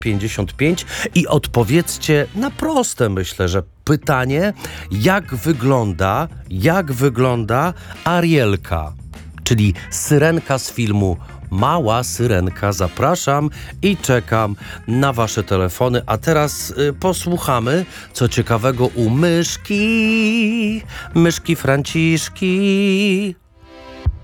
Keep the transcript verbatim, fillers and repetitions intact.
pięćdziesiąt pięć i odpowiedzcie na proste, myślę, że pytanie, jak wygląda, jak wygląda Arielka, czyli syrenka z filmu Mała Syrenka. Zapraszam i czekam na wasze telefony. A teraz y, posłuchamy, co ciekawego u myszki, myszki Franciszki.